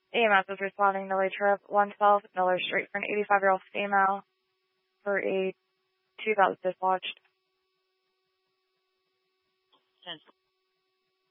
EMS is responding to a trip 112 Miller Street for an 85-year-old female for a tube that was dislodged.